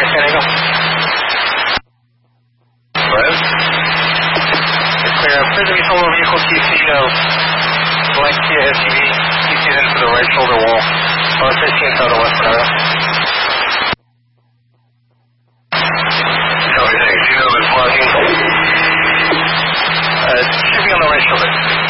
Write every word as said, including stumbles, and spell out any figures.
Fire San Diego. What? It's clear. Appears to be solo vehicle T C of blank Kia S U V. T C is into the right shoulder wall. one fifteen South West Monroe. Tell me things. Do you know if it's blocking? Uh, it should be on the right shoulder.